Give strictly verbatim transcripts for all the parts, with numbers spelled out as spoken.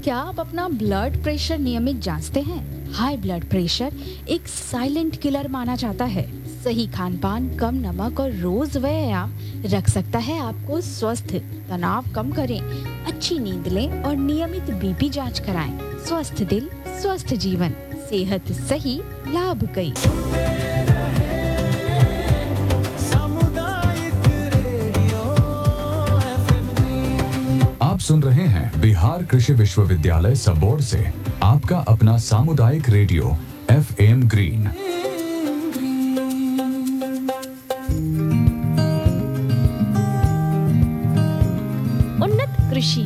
क्या आप अपना ब्लड प्रेशर नियमित जांचते हैं? हाई ब्लड प्रेशर एक साइलेंट किलर माना जाता है। सही खान पान, कम नमक और रोज व्यायाम रख सकता है आपको स्वस्थ। तनाव कम करें, अच्छी नींद लें और नियमित बीपी जांच कराएं। स्वस्थ दिल, स्वस्थ जीवन, सेहत सही, लाभ कई। आप सुन रहे हैं बिहार कृषि विश्वविद्यालय सबौर से आपका अपना सामुदायिक रेडियो एफ एम ग्रीन। उन्नत कृषि।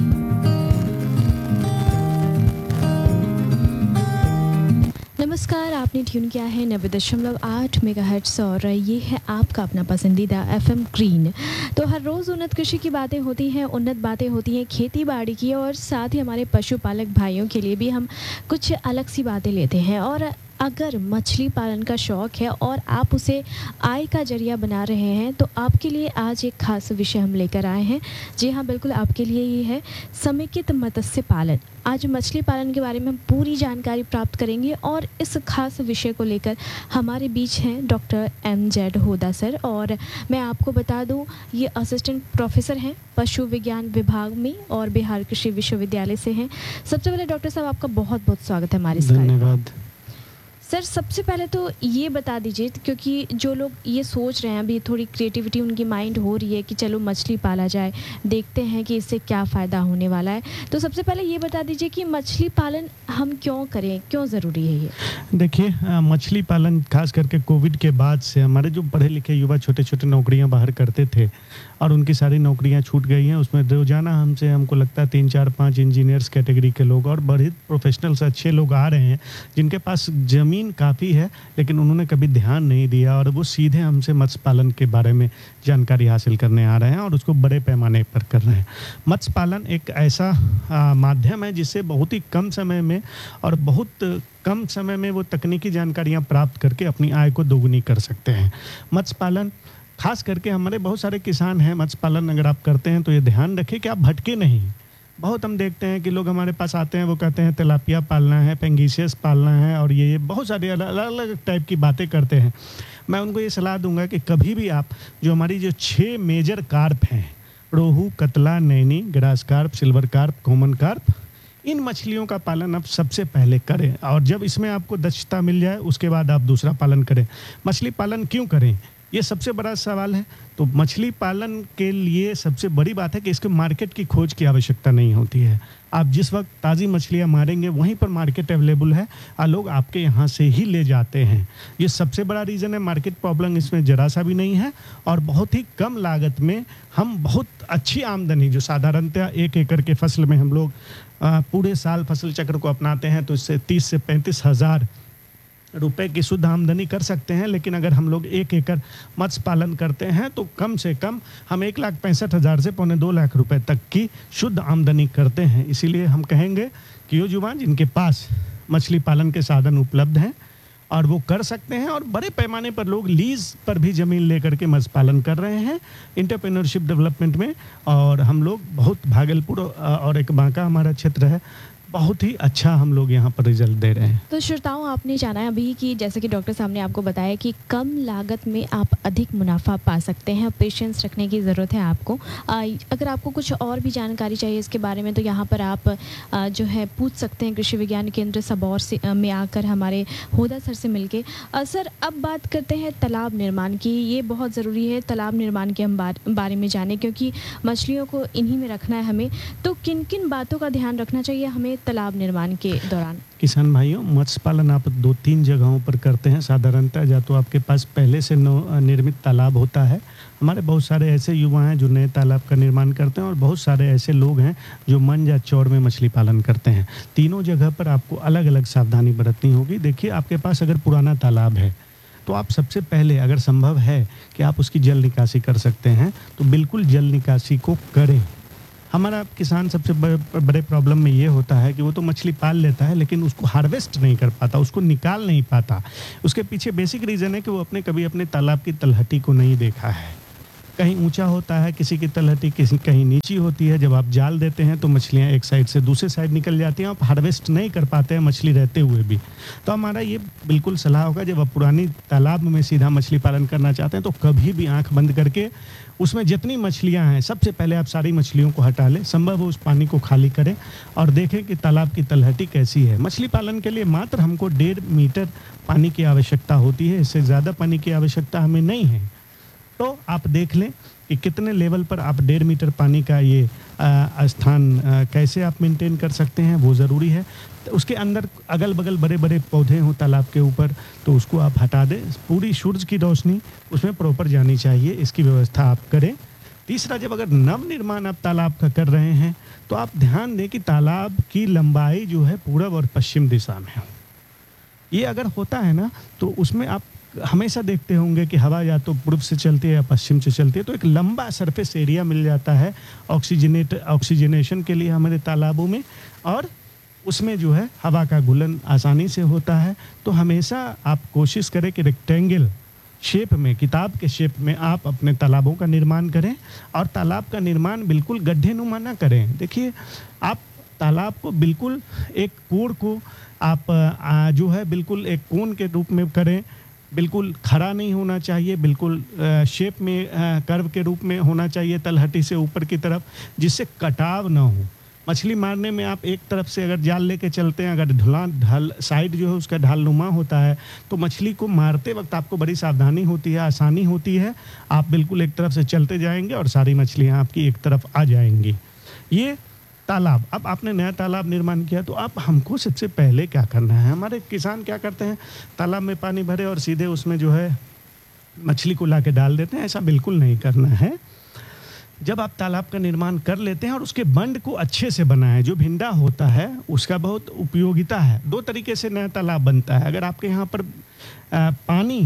नमस्कार, आपने ट्यून किया है नब्बे दशमलव आठ मेगाहर्ट्ज़ और ये है आपका अपना पसंदीदा एफएम ग्रीन। तो हर रोज़ उन्नत कृषि की बातें होती हैं, उन्नत बातें होती हैं खेती बाड़ी की, और साथ ही हमारे पशुपालक भाइयों के लिए भी हम कुछ अलग सी बातें लेते हैं। और अगर मछली पालन का शौक़ है और आप उसे आय का जरिया बना रहे हैं तो आपके लिए आज एक खास विषय हम लेकर आए हैं। जी हाँ, बिल्कुल आपके लिए ही है समेकित मत्स्य पालन। आज मछली पालन के बारे में हम पूरी जानकारी प्राप्त करेंगे और इस खास विषय को लेकर हमारे बीच हैं डॉक्टर एम जेड होदा सर। और मैं आपको बता दूं, ये असिस्टेंट प्रोफेसर हैं पशु विज्ञान विभाग में और बिहार कृषि विश्वविद्यालय से हैं। सबसे पहले डॉक्टर साहब, आपका बहुत बहुत स्वागत है हमारे इस कार्यक्रम में। धन्यवाद सर। सबसे पहले तो ये बता दीजिए, क्योंकि जो लोग ये सोच रहे हैं, अभी थोड़ी क्रिएटिविटी उनकी माइंड हो रही है कि चलो मछली पाला जाए, देखते हैं कि इससे क्या फ़ायदा होने वाला है। तो सबसे पहले ये बता दीजिए कि मछली पालन हम क्यों करें, क्यों ज़रूरी है ये? देखिए, मछली पालन खास करके कोविड के बाद से हमारे जो पढ़े लिखे युवा छोटे छोटे नौकरियां बाहर करते थे और उनकी सारी नौकरियां छूट गई हैं। उसमें रोजाना हमसे हमको लगता है तीन चार पाँच इंजीनियर्स कैटेगरी के लोग और बड़े प्रोफेशनल्स अच्छे लोग आ रहे हैं जिनके पास ज़मीन काफ़ी है, लेकिन उन्होंने कभी ध्यान नहीं दिया और वो सीधे हमसे मत्स्य पालन के बारे में जानकारी हासिल करने आ रहे हैं और उसको बड़े पैमाने पर कर रहे हैं। मत्स्य पालन एक ऐसा आ, माध्यम है जिससे बहुत ही कम समय में और बहुत कम समय में वो तकनीकी जानकारियाँ प्राप्त करके अपनी आय को दोगुनी कर सकते हैं। मत्स्य पालन खास करके हमारे बहुत सारे किसान हैं, मत्स्य पालन अगर आप करते हैं तो ये ध्यान रखें कि आप भटके नहीं। बहुत हम देखते हैं कि लोग हमारे पास आते हैं, वो कहते हैं तिलापिया पालना है, पेंगीसियस पालना है और ये बहुत सारे अलग अलग टाइप की बातें करते हैं। मैं उनको ये सलाह दूंगा कि कभी भी आप जो हमारी जो छः मेजर कार्प हैं, रोहू, कतला, Naini, grass carp, silver carp, common carp, इन मछलियों का पालन आप सबसे पहले करें और जब इसमें आपको दक्षता मिल जाए उसके बाद आप दूसरा पालन करें। मछली पालन क्यों करें, ये सबसे बड़ा सवाल है। तो मछली पालन के लिए सबसे बड़ी बात है कि इसके मार्केट की खोज की आवश्यकता नहीं होती है। आप जिस वक्त ताज़ी मछलियाँ मारेंगे वहीं पर मार्केट अवेलेबल है और लोग आपके यहाँ से ही ले जाते हैं। ये सबसे बड़ा रीज़न है। मार्केट प्रॉब्लम इसमें जरा सा भी नहीं है और बहुत ही कम लागत में हम बहुत अच्छी आमदनी, जो साधारणतः एक एकड़ के फसल में हम लोग पूरे साल फसल चक्र को अपनाते हैं तो इससे तीस से पैंतीस हज़ार रुपए की शुद्ध आमदनी कर सकते हैं। लेकिन अगर हम लोग एक एकड़ मत्स्य पालन करते हैं तो कम से कम हम एक लाख पैंसठ हज़ार से पौने दो लाख रुपए तक की शुद्ध आमदनी करते हैं। इसीलिए हम कहेंगे कि यो युवा जिनके पास मछली पालन के साधन उपलब्ध हैं और वो कर सकते हैं, और बड़े पैमाने पर लोग लीज पर भी ज़मीन लेकर के मत्स्य पालन कर रहे हैं एंटरप्रेन्योरशिप डेवलपमेंट में। और हम लोग बहुत भागलपुर और एक बांका हमारा क्षेत्र है, बहुत ही अच्छा हम लोग यहाँ पर रिजल्ट दे रहे हैं। तो श्रोताओं, आपने जाना है अभी कि जैसे कि डॉक्टर साहब ने आपको बताया कि कम लागत में आप अधिक मुनाफा पा सकते हैं। पेशेंस रखने की ज़रूरत है आपको। आ, अगर आपको कुछ और भी जानकारी चाहिए इसके बारे में तो यहाँ पर आप आ, जो है पूछ सकते हैं कृषि विज्ञान केंद्र सबौर से में आकर हमारे होदा सर से मिलके। सर, अब बात करते हैं तालाब निर्माण की। ये बहुत ज़रूरी है तालाब निर्माण के हम बारे में जाने, क्योंकि मछलियों को इन्हीं में रखना है हमें। तो किन किन बातों का ध्यान रखना चाहिए हमें तालाब निर्माण के दौरान? किसान भाइयों, मत्स्य पालन आप दो तीन जगहों पर करते हैं साधारणतः। या तो आपके पास पहले से निर्मित तालाब होता है, हमारे बहुत सारे ऐसे युवा हैं जो नए तालाब का निर्माण करते हैं और बहुत सारे ऐसे लोग हैं जो मन या चौड़ में मछली पालन करते हैं। तीनों जगह पर आपको अलग अलग सावधानी बरतनी होगी। देखिए, आपके पास अगर पुराना तालाब है तो आप सबसे पहले, अगर संभव है कि आप उसकी जल निकासी कर सकते हैं तो बिल्कुल जल निकासी को करें। हमारा किसान सबसे बड़े प्रॉब्लम में ये होता है कि वो तो मछली पाल लेता है लेकिन उसको हार्वेस्ट नहीं कर पाता, उसको निकाल नहीं पाता। उसके पीछे बेसिक रीज़न है कि वो अपने कभी अपने तालाब की तलहटी को नहीं देखा है। कहीं ऊंचा होता है, किसी की तलहटी किसी कहीं नीची होती है। जब आप जाल देते हैं तो मछलियां एक साइड से दूसरे साइड निकल जाती हैं, आप हार्वेस्ट नहीं कर पाते हैं मछली रहते हुए भी। तो हमारा ये बिल्कुल सलाह होगा, जब आप पुरानी तालाब में सीधा मछली पालन करना चाहते हैं तो कभी भी आंख बंद करके उसमें जितनी मछलियां हैं सबसे पहले आप सारी मछलियों को हटा लें, संभव हो उस पानी को खाली करें और देखें कि तालाब की तलहटी कैसी है। मछली पालन के लिए मात्र हमको डेढ़ मीटर पानी की आवश्यकता होती है, इससे ज़्यादा पानी की आवश्यकता हमें नहीं है। तो आप देख लें कि कितने लेवल पर आप डेढ़ मीटर पानी का ये आ, स्थान आ, कैसे आप मेंटेन कर सकते हैं, वो ज़रूरी है। तो उसके अंदर अगल बगल बड़े बड़े पौधे हों तालाब के ऊपर तो उसको आप हटा दें, पूरी सूरज की रोशनी उसमें प्रॉपर जानी चाहिए, इसकी व्यवस्था आप करें। तीसरा, जब अगर नव निर्माण आप तालाब का कर रहे हैं तो आप ध्यान दें कि तालाब की लंबाई जो है पूरब और पश्चिम दिशा में हो। ये अगर होता है ना तो उसमें आप हमेशा देखते होंगे कि हवा या तो पूर्व से चलती है या पश्चिम से चलती है, तो एक लंबा सरफेस एरिया मिल जाता है ऑक्सीजनेट ऑक्सीजनेशन के लिए हमारे तालाबों में, और उसमें जो है हवा का घुलन आसानी से होता है। तो हमेशा आप कोशिश करें कि रेक्टेंगल शेप में, किताब के शेप में आप अपने तालाबों का निर्माण करें, और तालाब का निर्माण बिल्कुल गड्ढे नुमा ना करें। देखिए, आप तालाब को बिल्कुल एक कोण को आप आ, जो है बिल्कुल एक कोण के रूप में करें, बिल्कुल खड़ा नहीं होना चाहिए, बिल्कुल शेप में कर्व के रूप में होना चाहिए तलहटी से ऊपर की तरफ, जिससे कटाव ना हो। मछली मारने में आप एक तरफ से अगर जाल लेके चलते हैं, अगर ढुला ढल साइड जो है उसका ढालनुमा होता है तो मछली को मारते वक्त आपको बड़ी सावधानी होती है, आसानी होती है। आप बिल्कुल एक तरफ से चलते जाएंगे और सारी मछलियाँ आपकी एक तरफ आ जाएंगी। ये तालाब, अब आपने नया तालाब निर्माण किया तो आप हमको सबसे पहले क्या करना है, हमारे किसान क्या करते हैं, तालाब में पानी भरे और सीधे उसमें जो है मछली को ला के डाल देते हैं। ऐसा बिल्कुल नहीं करना है। जब आप तालाब का निर्माण कर लेते हैं और उसके बंड को अच्छे से बनाएं, जो भिंडा होता है उसका बहुत उपयोगिता है। दो तरीके से नया तालाब बनता है। अगर आपके यहाँ पर आ, पानी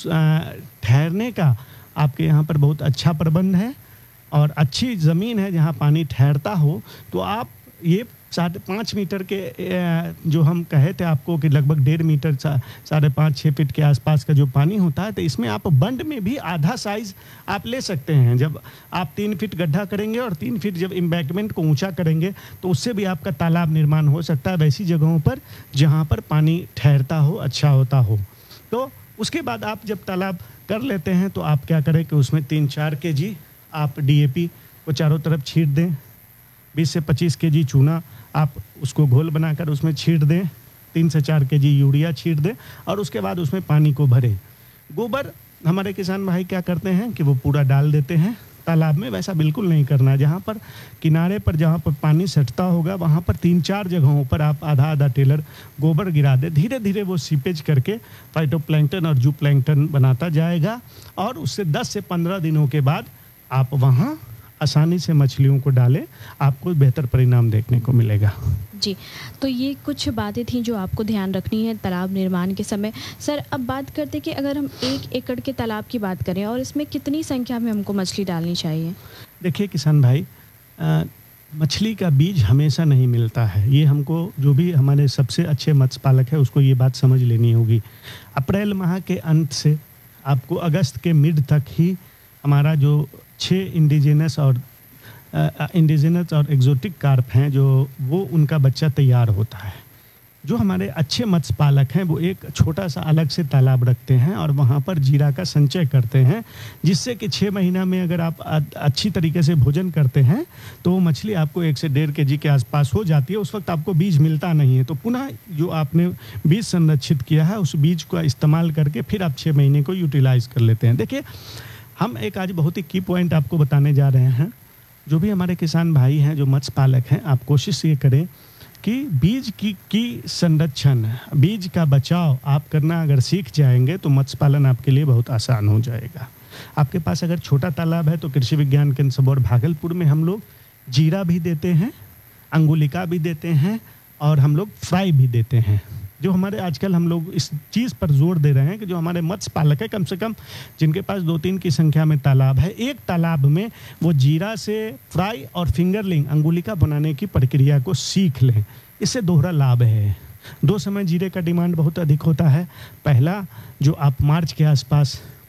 ठहरने का आपके यहाँ पर बहुत अच्छा प्रबंध है और अच्छी ज़मीन है जहाँ पानी ठहरता हो, तो आप ये साढ़े पाँच मीटर के जो हम कहे थे आपको कि लगभग डेढ़ मीटर साढ़े पाँच छः फीट के आसपास का जो पानी होता है, तो इसमें आप बंड में भी आधा साइज़ आप ले सकते हैं। जब आप तीन फीट गड्ढा करेंगे और तीन फीट जब एम्बैंकमेंट को ऊंचा करेंगे तो उससे भी आपका तालाब निर्माण हो सकता है वैसी जगहों पर जहाँ पर पानी ठहरता हो, अच्छा होता हो। तो उसके बाद आप जब तालाब कर लेते हैं तो आप क्या करें कि उसमें तीन चार के जी आप डी ए पी को चारों तरफ छीट दें, बीस से पच्चीस के जी चूना आप उसको घोल बनाकर उसमें छीट दें, तीन से चार के जी यूरिया छीट दें और उसके बाद उसमें पानी को भरें। गोबर हमारे किसान भाई क्या करते हैं कि वो पूरा डाल देते हैं तालाब में, वैसा बिल्कुल नहीं करना है। जहाँ पर किनारे पर जहाँ पर पानी सटता होगा वहाँ पर तीन चार जगहों पर आप आधा आधा टेलर गोबर गिरा दें। धीरे धीरे वो सीपेज करके फाइटोप्लैंक्टन और जूप्लैंक्टन बनाता जाएगा और उससे दस से पंद्रह दिनों के बाद आप वहाँ आसानी से मछलियों को डालें, आपको बेहतर परिणाम देखने को मिलेगा। जी, तो ये कुछ बातें थी जो आपको ध्यान रखनी है तालाब निर्माण के समय। सर, अब बात करते हैं कि अगर हम एक एकड़ के तालाब की बात करें और इसमें कितनी संख्या में हमको मछली डालनी चाहिए? देखिए किसान भाई, आ, मछली का बीज हमेशा नहीं मिलता है। ये हमको जो भी हमारे सबसे अच्छे मत्स्य पालक है उसको ये बात समझ लेनी होगी। अप्रैल माह के अंत से आपको अगस्त के मिड तक ही हमारा जो छः इंडिजिनस और इंडिजिनस और एग्जोटिक कार्प हैं जो वो उनका बच्चा तैयार होता है। जो हमारे अच्छे मत्स्य पालक हैं वो एक छोटा सा अलग से तालाब रखते हैं और वहाँ पर जीरा का संचय करते हैं, जिससे कि छः महीना में अगर आप अच्छी तरीके से भोजन करते हैं तो वो मछली आपको एक से डेढ़ के जी के आसपास हो जाती है। उस वक्त आपको बीज मिलता नहीं है, तो पुनः जो आपने बीज संरक्षित किया है उस बीज का इस्तेमाल करके फिर आप छः महीने को यूटिलाइज कर लेते हैं। देखिए, हम एक आज बहुत ही की पॉइंट आपको बताने जा रहे हैं। जो भी हमारे किसान भाई हैं जो मत्स्य पालक हैं, आप कोशिश ये करें कि बीज की की संरक्षण, बीज का बचाव आप करना अगर सीख जाएंगे तो मत्स्य पालन आपके लिए बहुत आसान हो जाएगा। आपके पास अगर छोटा तालाब है तो कृषि विज्ञान केंद्र सबौर भागलपुर में हम लोग जीरा भी देते हैं, अंगुलिका भी देते हैं और हम लोग फ्राई भी देते हैं। जो हमारे आजकल हम लोग इस चीज़ पर जोर दे रहे हैं कि जो हमारे मत्स्य पालक है, कम से कम जिनके पास दो तीन की संख्या में तालाब है, एक तालाब में वो जीरा से फ्राई और फिंगरलिंग अंगुलिका बनाने की प्रक्रिया को सीख लें। इससे दोहरा लाभ है। दो समय जीरे का डिमांड बहुत अधिक होता है। पहला, जो आप मार्च के आसपास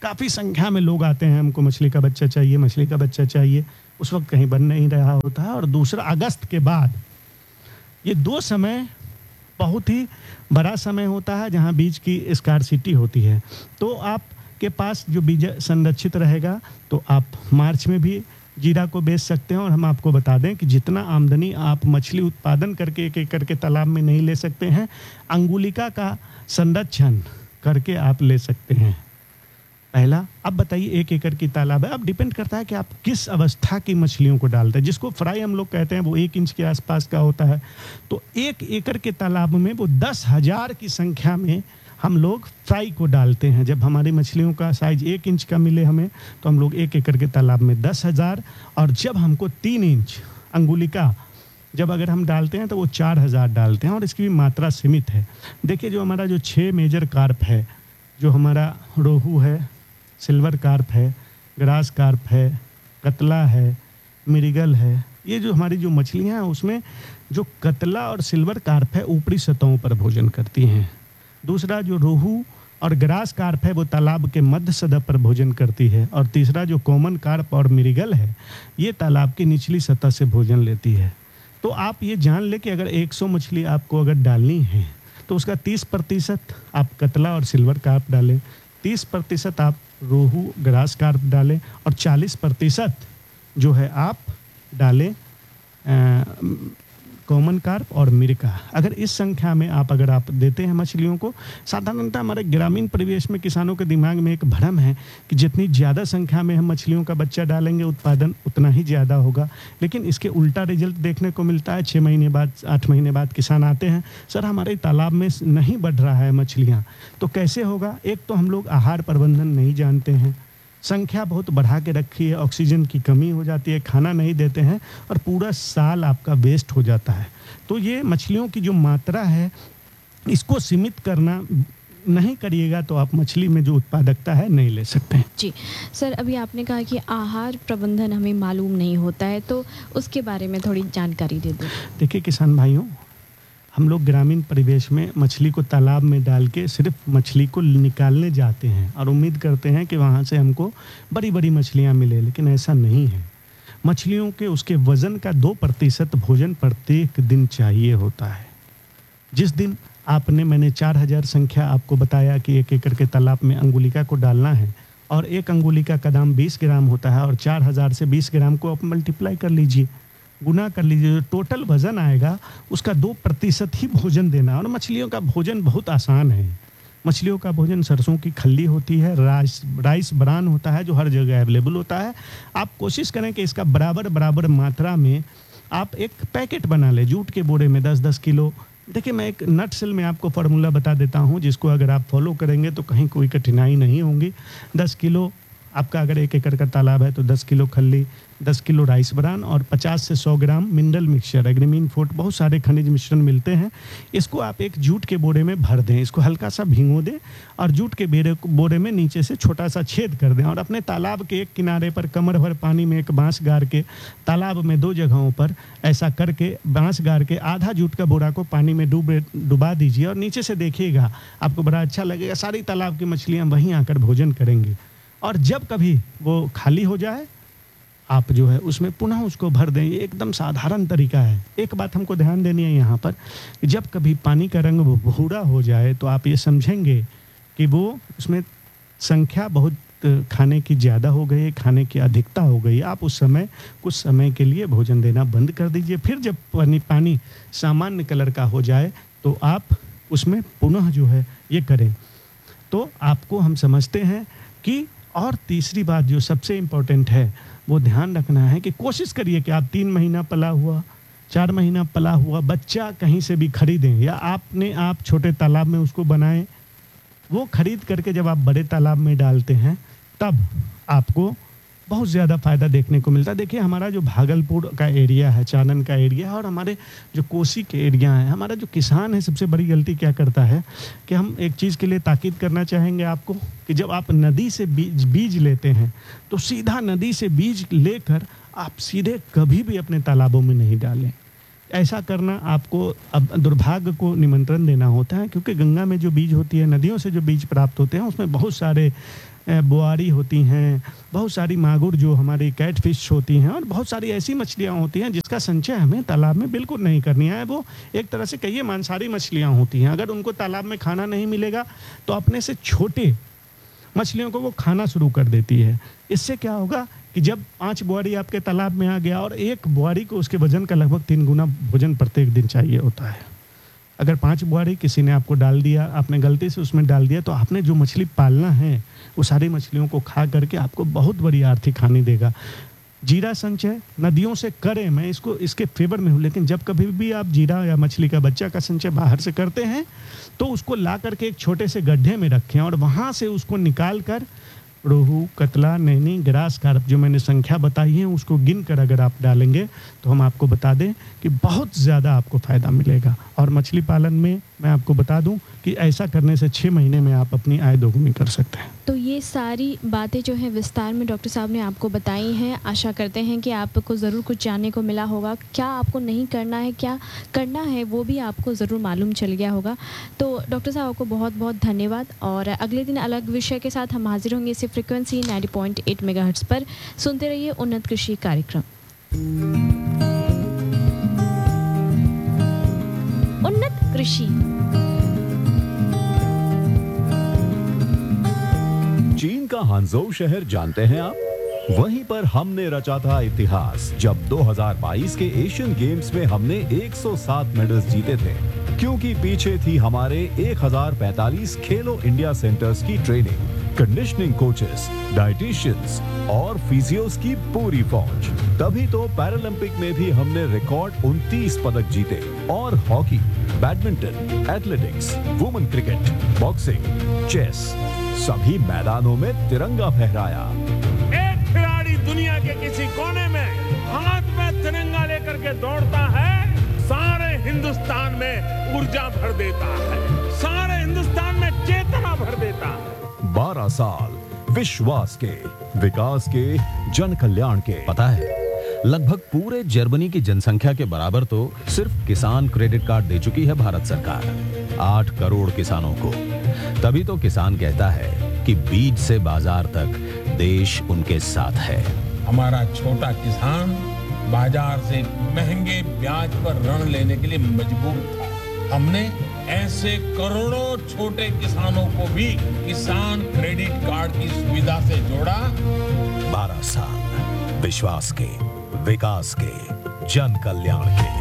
काफ़ी संख्या में लोग आते हैं, हमको मछली का बच्चा चाहिए, मछली का बच्चा चाहिए। उस वक्त कहीं बन नहीं रहा होता है। और दूसरा, अगस्त के बाद ये दो समय बहुत ही बड़ा समय होता है जहाँ बीज की स्कार्सिटी होती है। तो आपके पास जो बीज संरक्षित रहेगा तो आप मार्च में भी जीरा को बेच सकते हैं। और हम आपको बता दें कि जितना आमदनी आप मछली उत्पादन करके एक एकड़ के तालाब में नहीं ले सकते हैं, अंगुलिका का संरक्षण करके आप ले सकते हैं। पहला, अब बताइए एक एकड़ की तालाब है, अब डिपेंड करता है कि आप किस अवस्था की मछलियों को डालते हैं। जिसको फ्राई हम लोग कहते हैं वो एक इंच के आसपास का होता है। तो एक एकड़ के तालाब में वो दस हजार की संख्या में हम लोग फ्राई को डालते हैं। जब हमारी मछलियों का साइज एक इंच का मिले हमें, तो हम लोग एक एकड़ के तालाब में दस हजार, और जब हमको तीन इंच अंगुलिका जब अगर हम डालते हैं तो वो चार हजार डालते हैं। और इसकी भी मात्रा सीमित है। देखिए, जो हमारा जो छः मेजर कार्प है, जो हमारा रोहू है, सिल्वर कार्प है, ग्रास कार्प है, कतला है, मिर्गल है, ये जो हमारी जो मछलियाँ हैं उसमें जो कतला और सिल्वर कार्प है ऊपरी सतहों पर भोजन करती हैं। दूसरा जो रोहू और ग्रास कार्प है वो तालाब के मध्य सतह पर भोजन करती है। और तीसरा जो कॉमन कार्प और मिर्गल है ये तालाब की निचली सतह से भोजन लेती है। तो आप ये जान ले कि अगर सौ मछली आपको अगर डालनी है तो उसका तीस प्रतिशत आप कतला और सिल्वर कार्प डालें, तीस प्रतिशत आप रोहू ग्रास कार्प डालें, और चालीस प्रतिशत जो है आप डालें कॉमन कार्प और मिर्गा। अगर इस संख्या में आप अगर आप देते हैं मछलियों को, साधारणतः हमारे ग्रामीण परिवेश में किसानों के दिमाग में एक भ्रम है कि जितनी ज़्यादा संख्या में हम मछलियों का बच्चा डालेंगे उत्पादन उतना ही ज़्यादा होगा। लेकिन इसके उल्टा रिजल्ट देखने को मिलता है। छः महीने बाद, आठ महीने बाद किसान आते हैं, सर हमारे तालाब में नहीं बढ़ रहा है मछलियाँ। तो कैसे होगा? एक तो हम लोग आहार प्रबंधन नहीं जानते हैं, संख्या बहुत बढ़ा के रखी है, ऑक्सीजन की कमी हो जाती है, खाना नहीं देते हैं, और पूरा साल आपका वेस्ट हो जाता है। तो ये मछलियों की जो मात्रा है इसको सीमित करना नहीं करिएगा तो आप मछली में जो उत्पादकता है नहीं ले सकते हैं। जी सर, अभी आपने कहा कि आहार प्रबंधन हमें मालूम नहीं होता है, तो उसके बारे में थोड़ी जानकारी दे दें। देखिए किसान भाइयों, हम लोग ग्रामीण परिवेश में मछली को तालाब में डाल के सिर्फ मछली को निकालने जाते हैं और उम्मीद करते हैं कि वहाँ से हमको बड़ी बड़ी मछलियाँ मिले, लेकिन ऐसा नहीं है। मछलियों के उसके वज़न का दो प्रतिशत भोजन प्रत्येक दिन चाहिए होता है। जिस दिन आपने मैंने चार हजार संख्या आपको बताया कि एक एकड़ के तालाब में अंगुलिका को डालना है, और एक अंगुलिका का दाम बीस ग्राम होता है, और चार हजार से बीस ग्राम को आप मल्टीप्लाई कर लीजिए, गुना कर लीजिए, जो टोटल वजन आएगा उसका दो प्रतिशत ही भोजन देना। और मछलियों का भोजन बहुत आसान है। मछलियों का भोजन सरसों की खल्ली होती है, राइस राइस ब्रान होता है जो हर जगह अवेलेबल होता है। आप कोशिश करें कि इसका बराबर बराबर मात्रा में आप एक पैकेट बना लें, जूट के बोरे में दस दस किलो। देखिए मैं एक नटसेल में आपको फार्मूला बता देता हूँ, जिसको अगर आप फॉलो करेंगे तो कहीं कोई कठिनाई नहीं होगी। दस किलो आपका अगर एक एकड़ का तालाब है तो दस किलो खल्ली, दस किलो राइस ब्रान और पचास से सौ ग्राम मिनरल मिक्सचर, एग्रीमीन फोर्ट, बहुत सारे खनिज मिश्रण मिलते हैं। इसको आप एक जूट के बोरे में भर दें, इसको हल्का सा भिगो दें और जूट के बेरे बोरे में नीचे से छोटा सा छेद कर दें, और अपने तालाब के एक किनारे पर कमर भर पानी में एक बांस गाड़ के तालाब में दो जगहों पर ऐसा करके बांस गाड़ के आधा जूट का बोरा को पानी में डूबे डुबा दीजिए, और नीचे से देखिएगा आपको बड़ा अच्छा लगेगा। सारी तालाब की मछलियाँ वहीं आकर भोजन करेंगी। और जब कभी वो खाली हो जाए आप जो है उसमें पुनः उसको भर दें। ये एकदम साधारण तरीका है। एक बात हमको ध्यान देनी है यहाँ पर, जब कभी पानी का रंग वो भूरा हो जाए तो आप ये समझेंगे कि वो उसमें संख्या बहुत खाने की ज़्यादा हो गई है, खाने की अधिकता हो गई। आप उस समय कुछ समय के लिए भोजन देना बंद कर दीजिए। फिर जब पानी पानी सामान्य कलर का हो जाए तो आप उसमें पुनः जो है ये करें। तो आपको हम समझते हैं कि, और तीसरी बात जो सबसे इम्पोर्टेंट है वो ध्यान रखना है कि कोशिश करिए कि आप तीन महीना पला हुआ, चार महीना पला हुआ बच्चा कहीं से भी खरीदें, या आपने आप छोटे तालाब में उसको बनाएं। वो खरीद करके जब आप बड़े तालाब में डालते हैं तब आपको बहुत ज़्यादा फ़ायदा देखने को मिलता है। देखिए हमारा जो भागलपुर का एरिया है, चानन का एरिया है, और हमारे जो कोसी के एरिया है, हमारा जो किसान है सबसे बड़ी गलती क्या करता है कि हम एक चीज़ के लिए ताकीद करना चाहेंगे आपको कि जब आप नदी से बीज बीज लेते हैं तो सीधा नदी से बीज लेकर आप सीधे कभी भी अपने तालाबों में नहीं डालें। ऐसा करना आपको अब दुर्भाग्य को निमंत्रण देना होता है, क्योंकि गंगा में जो बीज होती है, नदियों से जो बीज प्राप्त होते हैं, उसमें बहुत सारे बोआरी होती हैं, बहुत सारी मागुर जो हमारी कैट फिश होती हैं, और बहुत सारी ऐसी मछलियाँ होती हैं जिसका संचय हमें तालाब में बिल्कुल नहीं करनी है। वो एक तरह से कहिए मांसाहारी मछलियाँ होती हैं। अगर उनको तालाब में खाना नहीं मिलेगा तो अपने से छोटे मछलियों को वो खाना शुरू कर देती है। इससे क्या होगा कि जब पाँच बोआरी आपके तालाब में आ गया, और एक बोआरी को उसके वजन का लगभग तीन गुना भोजन प्रत्येक दिन चाहिए होता है। अगर पाँच बोआरी किसी ने आपको डाल दिया, आपने गलती से उसमें डाल दिया, तो आपने जो मछली पालना है वो सारी मछलियों को खा करके आपको बहुत बड़ी आर्थिक हानि देगा। जीरा संचय नदियों से करें, मैं इसको इसके फेवर में हूँ, लेकिन जब कभी भी आप जीरा या मछली का बच्चा का संचय बाहर से करते हैं तो उसको ला करके एक छोटे से गड्ढे में रखें, और वहाँ से उसको निकाल कर रोहू, कतला, नैनी, ग्रास कार्प जो मैंने संख्या बताई है उसको गिन कर अगर आप डालेंगे तो हम आपको बता दें कि बहुत ज़्यादा आपको फ़ायदा मिलेगा। और मछली पालन में मैं आपको बता दूं कि ऐसा करने से छः महीने में आप अपनी आय दोगुनी कर सकते हैं। तो ये सारी बातें जो है विस्तार में डॉक्टर साहब ने आपको बताई हैं। आशा करते हैं कि आपको ज़रूर कुछ जानने को मिला होगा। क्या आपको नहीं करना है, क्या करना है, वो भी आपको ज़रूर मालूम चल गया होगा। तो डॉक्टर साहब आपको बहुत बहुत धन्यवाद, और अगले दिन अलग विषय के साथ हम हाजिर होंगे इसी frequency ninety point eight megahertz पर। सुनते रहिए उन्नत कृषि कार्यक्रम। उन्नत कृषि। चीन का हांगझोउ शहर जानते हैं आप? वहीं पर हमने रचा था इतिहास जब दो हज़ार बाईस के एशियन गेम्स में हमने एक सौ सात मेडल्स जीते थे, क्योंकि पीछे थी हमारे एक हज़ार पैंतालीस खेलो इंडिया सेंटर्स की ट्रेनिंग, कंडीशनिंग कोचेस, डाइटिशियंस और फिजियोस की पूरी फौज। तभी तो पैरालंपिक में भी हमने रिकॉर्ड उनतीस पदक जीते, और hockey, badminton, athletics, women cricket, boxing, chess सभी मैदानों में तिरंगा फहराया। एक खिलाड़ी दुनिया के किसी कोने में हाथ में तिरंगा लेकर के दौड़ता है, सारे हिंदुस्तान में ऊर्जा भर देता है, सारे हिंदुस्तान में चेतना भर देता है। बारह साल विश्वास के, विकास के, जन कल्याण के। पता है, लगभग पूरे जर्मनी की जनसंख्या के बराबर तो सिर्फ किसान क्रेडिट कार्ड दे चुकी है भारत सरकार, आठ करोड़ किसानों को। तभी तो किसान कहता है कि बीज से बाजार तक देश उनके साथ है। हमारा छोटा किसान बाजार से महंगे ब्याज पर ऋण लेने के लिए मजबूर था। हमने ऐसे करोड़ों छोटे किसानों को भी किसान क्रेडिट कार्ड की सुविधा से जोड़ा। बारह साल विश्वास के, विकास के, जन कल्याण के।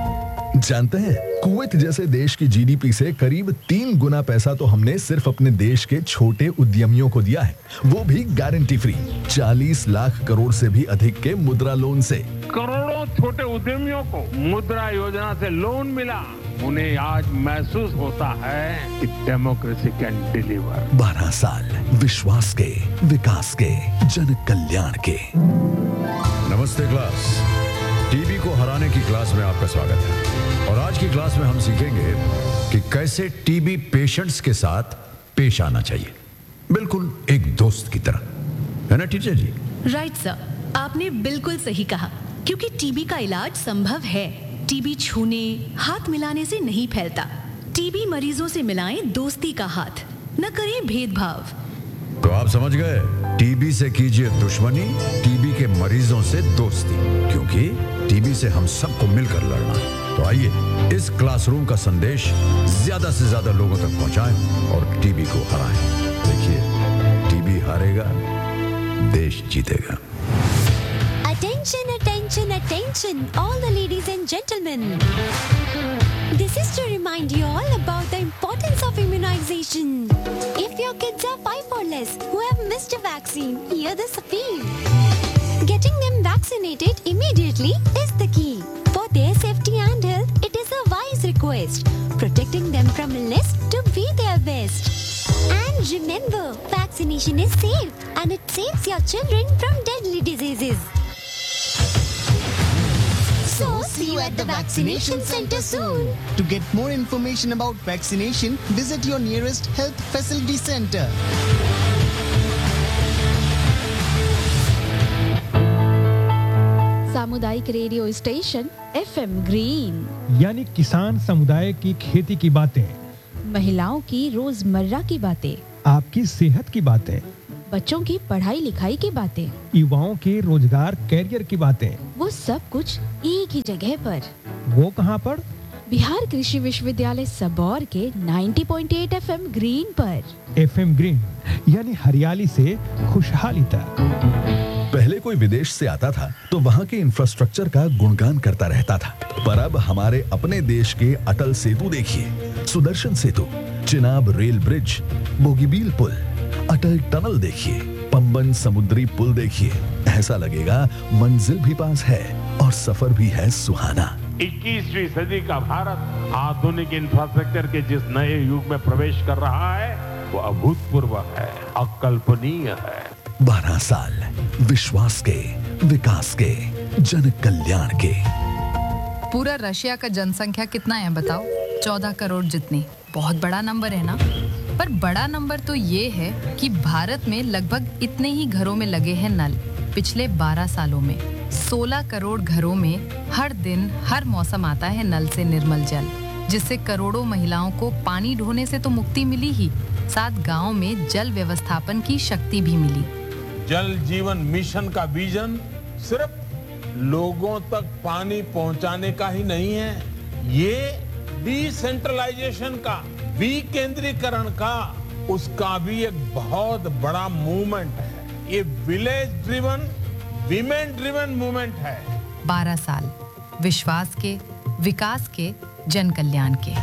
जानते हैं, कुवैत जैसे देश की जीडीपी से करीब तीन गुना पैसा तो हमने सिर्फ अपने देश के छोटे उद्यमियों को दिया है, वो भी गारंटी फ्री। चालीस लाख करोड़ से भी अधिक के मुद्रा लोन से। करोड़ों छोटे उद्यमियों को मुद्रा योजना से लोन मिला। उन्हें आज महसूस होता है कि डेमोक्रेसी कैन डिलीवर। बारह साल विश्वास के, विकास के, जन कल्याण के। नमस्ते क्लास, टीबी को हराने की क्लास में आपका स्वागत है। और आज की क्लास में हम सीखेंगे कि कैसे टीबी पेशेंट्स के साथ पेश आना चाहिए, बिल्कुल एक दोस्त की तरह, है ना टीचर जी? राइट सर, आपने बिल्कुल सही कहा, क्योंकि टीबी का इलाज संभव है। टीबी छूने, हाथ मिलाने से नहीं फैलता। टीबी मरीजों से मिलाएं दोस्ती का हाथ, न करें भेदभाव। तो आप समझ गए, टीबी से कीजिए दुश्मनी, टीबी के मरीजों से दोस्ती, क्योंकि टीबी से हम सबको मिलकर लड़ना है। तो आइए इस क्लासरूम का संदेश ज्यादा से ज्यादा लोगों तक पहुंचाएं और टीबी को हराएं। देखिए, टीबी हारेगा, देश जीतेगा। Attention, attention, attention, all the ladies and gentlemen. This is to remind you all about the importance of immunization. If your kids are five or less who have missed a vaccine, hear this appeal. Getting them vaccinated immediately is the key. For their safety and health, it is a wise request. Protecting them from illness to be their best. And remember, vaccination is safe and it saves your children from deadly diseases. So, see you at the vaccination center soon. To get more information about vaccination, visit your nearest health facility center. सामुदायिक radio station FM green, यानी किसान समुदाय की खेती की बातें, महिलाओं की रोजमर्रा की बातें, आपकी सेहत की बातें, बच्चों की पढ़ाई लिखाई की बातें, युवाओं के रोजगार कैरियर की बातें, वो सब कुछ एक ही जगह पर। वो कहाँ पर? बिहार कृषि विश्वविद्यालय सबौर के नब्बे पॉइंट आठ एफएम ग्रीन पर। एफएम ग्रीन यानी हरियाली से खुशहाली तक। पहले कोई विदेश से आता था तो वहाँ के इंफ्रास्ट्रक्चर का गुणगान करता रहता था, पर अब हमारे अपने देश के अटल सेतु देखिए, सुदर्शन सेतु, चिनाब रेल ब्रिज, बोगीबील पुल, अटल टनल देखिए, पंबन समुद्री पुल देखिए। ऐसा लगेगा मंजिल भी पास है और सफर भी है सुहाना। इक्कीसवीं सदी का भारत आधुनिक इंफ्रास्ट्रक्चर के जिस नए युग में प्रवेश कर रहा है वो अभूतपूर्व है, अकल्पनीय है। बारह साल विश्वास के, विकास के, जन कल्याण के। पूरा रशिया का जनसंख्या कितना है बताओ? चौदह करोड़ जितनी। बहुत बड़ा नंबर है ना? पर बड़ा नंबर तो ये है कि भारत में लगभग इतने ही घरों में लगे हैं नल। पिछले बारह सालों में सोलह करोड़ घरों में हर दिन हर मौसम आता है नल से निर्मल जल, जिससे करोड़ों महिलाओं को पानी ढोने से तो मुक्ति मिली ही, साथ गांव में जल व्यवस्थापन की शक्ति भी मिली। जल जीवन मिशन का विजन सिर्फ लोगों तक पानी पहुंचाने का ही नहीं है, ये डिसेंट्रलाइजेशन का, विकेंद्रीकरण का, उसका भी एक बहुत बड़ा मूवमेंट है। ये village driven, women driven movement है। बारह साल विश्वास के, विकास के, जन कल्याण के।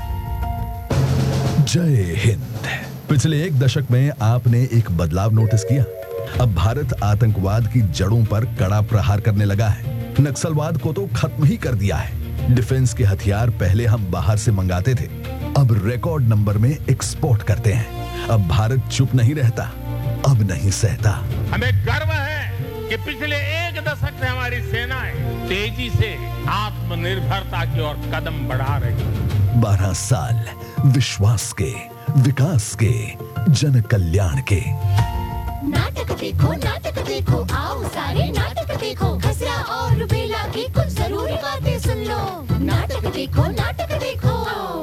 जय हिंद। पिछले एक दशक में आपने एक बदलाव नोटिस किया? अब भारत आतंकवाद की जड़ों पर कड़ा प्रहार करने लगा है। नक्सलवाद को तो खत्म ही कर दिया है। डिफेंस के हथियार पहले हम बाहर से मंगाते थे, अब रिकॉर्ड नंबर में एक्सपोर्ट करते हैं। अब भारत चुप नहीं रहता, अब नहीं सहता। हमें गर्व है कि पिछले एक दशक से हमारी सेनाएं तेजी से आत्मनिर्भरता की ओर कदम बढ़ा रही है। बारह साल विश्वास के, विकास के, जन कल्याण के। नाटक देखो, नाटक देखो, आओ सारे नाटक देखो, खसरा और रुबेला की कुछ जरूरी बातें सुन लो। नाटक देखो, नाटक देखो।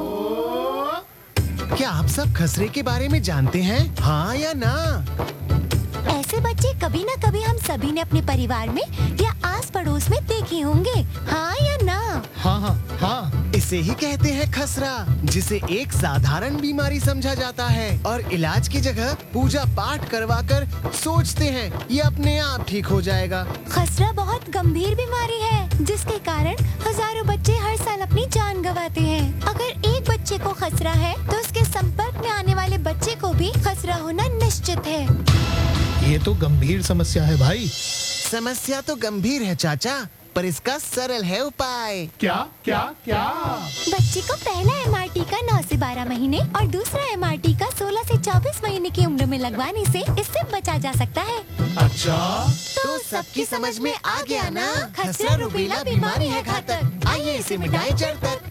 क्या आप सब खसरे के बारे में जानते हैं? हाँ या ना? ऐसे बच्चे कभी ना कभी हम सभी ने अपने परिवार में या आस पड़ोस में देखे होंगे, हाँ या ना? हाँ हाँ हाँ, इसे ही कहते हैं खसरा, जिसे एक साधारण बीमारी समझा जाता है और इलाज की जगह पूजा पाठ करवाकर सोचते हैं ये अपने आप ठीक हो जाएगा। खसरा बहुत गंभीर बीमारी है जिसके कारण हजारों बच्चे हर साल अपनी जान गंवाते हैं। अगर एक बच्चे को खसरा है तो उसके संपर्क में आने वाले बच्चे को भी खसरा होना निश्चित है। ये तो गंभीर समस्या है भाई। समस्या तो गंभीर है चाचा, पर इसका सरल है उपाय। क्या क्या क्या? बच्चे को पहला एमआरटी का नौ से बारह महीने और दूसरा एमआरटी का सोलह से चौबीस महीने की उम्र में लगवाने से इससे बचा जा सकता है। अच्छा, तो सबकी समझ में आ गया ना? खसरा रुबेला बीमारी है घातक, आइए इसे मिटाएं जड़ तक।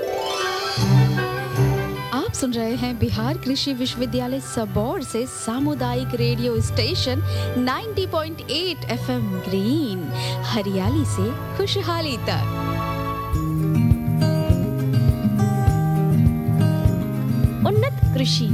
आप सुन रहे हैं बिहार कृषि विश्वविद्यालय सबौर से सामुदायिक रेडियो स्टेशन नब्बे पॉइंट आठ एफएम ग्रीन, हरियाली से खुशहाली तक। उन्नत कृषि।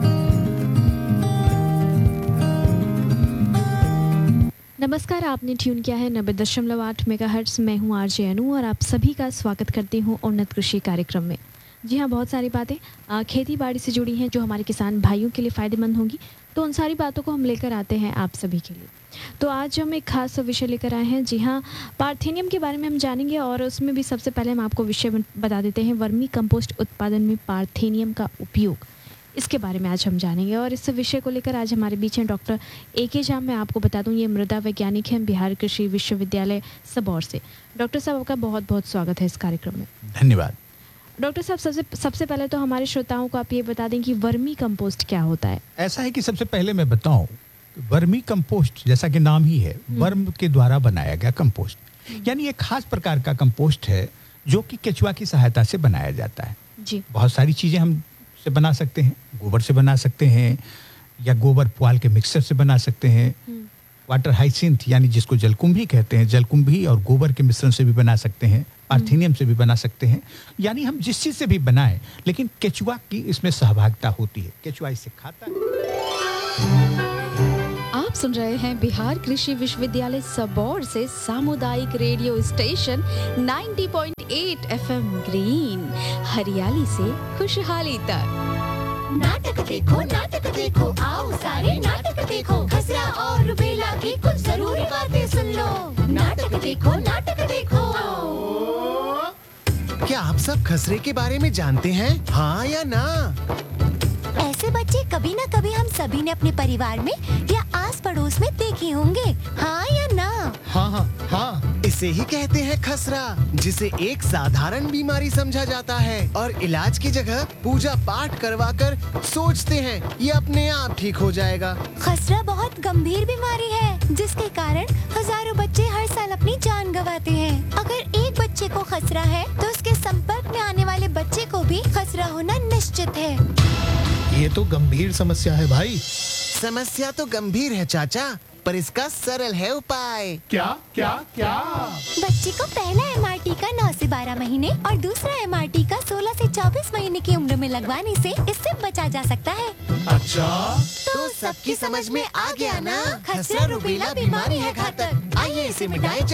नमस्कार, आपने ट्यून किया है नब्बे दशमलव आठ मेगाहर्ट्ज। मैं हूँ आरजे अनु और आप सभी का स्वागत करती हूँ उन्नत कृषि कार्यक्रम में। जी हाँ, बहुत सारी बातें खेती बाड़ी से जुड़ी हैं जो हमारे किसान भाइयों के लिए फ़ायदेमंद होंगी, तो उन सारी बातों को हम लेकर आते हैं आप सभी के लिए। तो आज हम एक खास विषय लेकर आए हैं। जी हाँ, पार्थेनियम के बारे में हम जानेंगे और उसमें भी सबसे पहले हम आपको विषय बता देते हैं, वर्मी कंपोस्ट उत्पादन में पार्थेनियम का उपयोग, इसके बारे में आज हम जानेंगे। और इस विषय को लेकर आज हमारे बीच हैं डॉक्टर ए के झा। मैं आपको बता दूं, ये मृदा वैज्ञानिक हैं बिहार कृषि विश्वविद्यालय सबौर से। डॉक्टर साहब, आपका बहुत बहुत स्वागत है इस कार्यक्रम में। धन्यवाद। डॉक्टर साहब, सबसे सबसे पहले तो हमारे श्रोताओं को आप ये बता दें कि वर्मी कंपोस्ट क्या होता है। ऐसा है कि सबसे पहले मैं बताऊं, वर्मी कंपोस्ट जैसा कि नाम ही है, वर्म के द्वारा बनाया गया कंपोस्ट, यानी एक खास प्रकार का कंपोस्ट है जो कि केचुआ की सहायता से बनाया जाता है। जी, बहुत सारी चीजें हम से बना सकते हैं, गोबर से बना सकते हैं या गोबर पुआल के मिक्सर से बना सकते हैं, वाटर हाइसिंथ यानी जिसको जलकुंभी कहते हैं, जलकुंभी और गोबर के मिश्रण से भी बना सकते हैं, पार्थेनियम से भी बना सकते हैं, यानी हम जिस चीज से भी बनाएं, लेकिन केचुआ की इसमें सहभागिता होती है, केचुआ इसे खाता है। आप सुन रहे हैं बिहार कृषि विश्वविद्यालय सबौर से सामुदायिक रेडियो स्टेशन नब्बे पॉइंट आठ एफएम ग्रीन, हरियाली से खुशहाली तक। नाटक देखो नाटक देखो आओ सारे नाटक देखो, खसरा और रुबेला की कुछ जरूरी बातें सुन लो। नाटक देखो नाटक देखो। क्या आप सब खसरे के बारे में जानते हैं, हाँ या ना? ऐसे बच्चे कभी न कभी हम सभी ने अपने परिवार में या आस पड़ोस में देखे होंगे, हाँ या ना? हाँ हाँ हाँ, इसे ही कहते हैं खसरा, जिसे एक साधारण बीमारी समझा जाता है और इलाज की जगह पूजा पाठ करवाकर सोचते हैं ये अपने आप ठीक हो जाएगा। खसरा बहुत गंभीर बीमारी है जिसके कारण हजारों बच्चे हर साल अपनी जान गंवाते हैं। अगर एक बच्चे को खसरा है तो उसके संपर्क में आने वाले बच्चे को भी खसरा होना निश्चित है। ये तो गंभीर समस्या है भाई। समस्या तो गंभीर है चाचा, पर इसका सरल है उपाय। क्या क्या क्या? बच्चे को पहला एमआरटी का नौ से बारह महीने और दूसरा एमआरटी का सोलह से चौबीस महीने की उम्र में लगवाने से इससे बचा जा सकता है। अच्छा, तो सबकी समझ में आ गया ना, खसरा रुबेला बीमारी है घातक। आइए इसे मिटाएं।